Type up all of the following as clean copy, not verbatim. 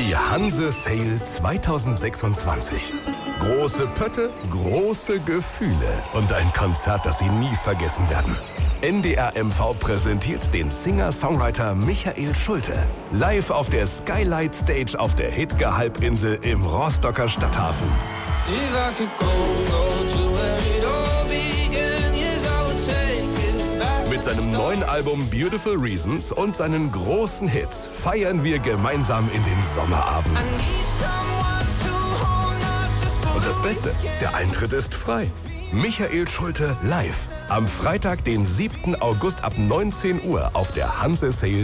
Die Hanse Sale 2026. Große Pötte, große Gefühle und ein Konzert, das Sie nie vergessen werden. NDR MV präsentiert den Singer-Songwriter Michael Schulte. Live auf der Skylight Stage auf der Hidge-Halbinsel im Rostocker Stadthafen. Mit seinem neuen Album Beautiful Reasons und seinen großen Hits feiern wir gemeinsam in den Sommerabend. Und das Beste, der Eintritt ist frei. Michael Schulte live. Am Freitag, den 7. August ab 19 Uhr auf der Hanse Sale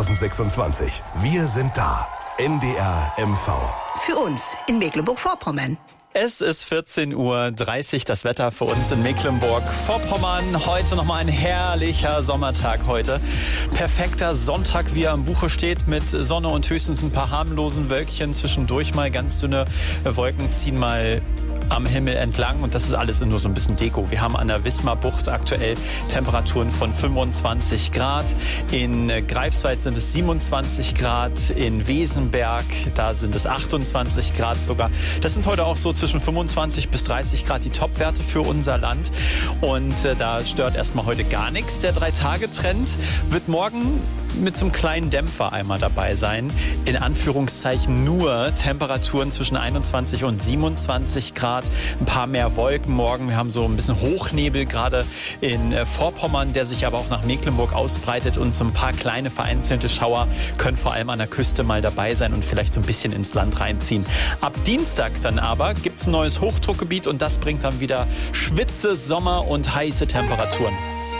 2026. Wir sind da. NDR MV. Für uns in Mecklenburg-Vorpommern. Es ist 14:30 Uhr, das Wetter für uns in Mecklenburg-Vorpommern. Heute nochmal ein herrlicher Sommertag heute. Perfekter Sonntag, wie er am Buche steht, mit Sonne und höchstens ein paar harmlosen Wölkchen. Zwischendurch mal ganz dünne Wolken ziehen mal am Himmel entlang und das ist alles nur so ein bisschen Deko. Wir haben an der Wismar-Bucht aktuell Temperaturen von 25 Grad. In Greifswald sind es 27 Grad. In Wesenberg, da sind es 28 Grad sogar. Das sind heute auch so zwischen 25 bis 30 Grad die Topwerte für unser Land. Und da stört erstmal heute gar nichts. Der 3-Tage-Trend wird morgen mit so einem kleinen Dämpfer einmal dabei sein. In Anführungszeichen nur Temperaturen zwischen 21 und 27 Grad. Ein paar mehr Wolken morgen. Wir haben so ein bisschen Hochnebel gerade in Vorpommern, der sich aber auch nach Mecklenburg ausbreitet. Und so ein paar kleine vereinzelte Schauer können vor allem an der Küste mal dabei sein und vielleicht so ein bisschen ins Land reinziehen. Ab Dienstag dann aber gibt es ein neues Hochdruckgebiet und das bringt dann wieder Schwitze, Sommer und heiße Temperaturen.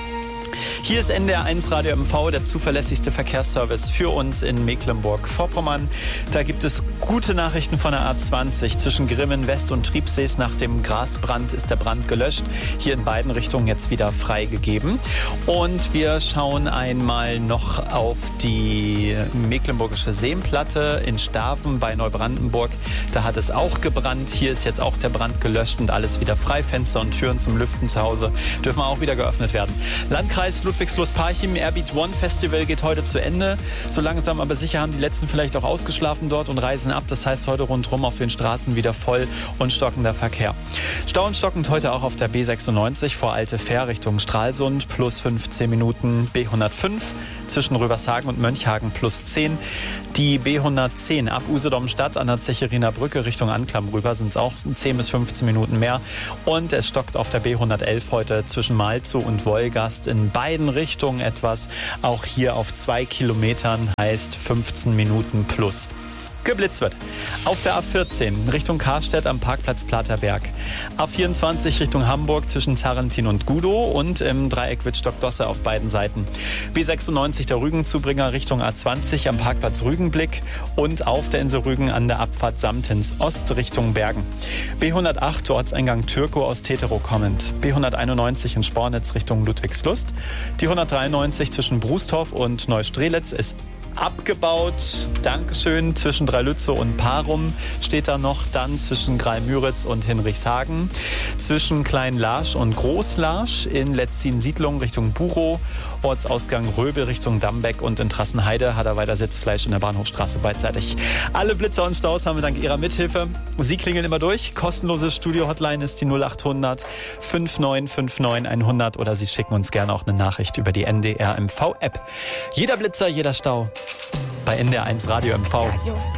Hier ist NDR 1 Radio MV, der zuverlässigste Verkehrsservice für uns in Mecklenburg-Vorpommern. Da gibt es gute Nachrichten von der A20 zwischen Grimmen West und Triebsees. Nach dem Grasbrand ist der Brand gelöscht. Hier in beiden Richtungen jetzt wieder freigegeben. Und wir schauen einmal noch auf die Mecklenburgische Seenplatte in Staven bei Neubrandenburg. Da hat es auch gebrannt. Hier ist jetzt auch der Brand gelöscht und alles wieder frei. Fenster und Türen zum Lüften zu Hause dürfen auch wieder geöffnet werden. Landkreis Ludwigslust-Parchim, Airbeat One Festival geht heute zu Ende. So langsam aber sicher haben die letzten vielleicht auch ausgeschlafen dort und reisen ab. Das heißt, heute rundherum auf den Straßen wieder voll und stockender Verkehr. Stau und stockend heute auch auf der B96 vor Alte Fähr Richtung Stralsund plus 15 Minuten. B105 zwischen Rövershagen und Mönchhagen plus 10. Die B110 ab Usedom-Stadt an der Zecheriner Brücke Richtung Anklam rüber sind es auch 10 bis 15 Minuten mehr. Und es stockt auf der B111 heute zwischen Malzow und Wolgast in beiden Richtungen etwas. Auch hier auf 2 Kilometern heißt 15 Minuten plus. Geblitzt wird. Auf der A14 Richtung Karstedt am Parkplatz Platerberg. A24 Richtung Hamburg zwischen Zarrentin und Gudow und im Dreieck Wittstock-Dosse auf beiden Seiten. B96 der Rügenzubringer Richtung A20 am Parkplatz Rügenblick und auf der Insel Rügen an der Abfahrt Samtens Ost Richtung Bergen. B108 Ortseingang Türkow aus Teterow kommend. B191 in Spornitz Richtung Ludwigslust. Die 193 zwischen Brustorf und Neustrelitz ist abgebaut. Dankeschön. Zwischen Dreilützow und Parum steht da noch. Dann zwischen Greil-Müritz und Hinrichshagen. Zwischen Klein-Larsch und Groß-Larsch in Letzin-Siedlung Richtung Buchow. Ortsausgang Röbel Richtung Dambeck und in Trassenheide hat er weiter Sitzfleisch in der Bahnhofstraße beidseitig. Alle Blitzer und Staus haben wir dank Ihrer Mithilfe. Sie klingeln immer durch. Kostenlose Studio-Hotline ist die 0800 5959 100 oder Sie schicken uns gerne auch eine Nachricht über die NDR MV-App. Jeder Blitzer, jeder Stau bei NDR 1 Radio MV.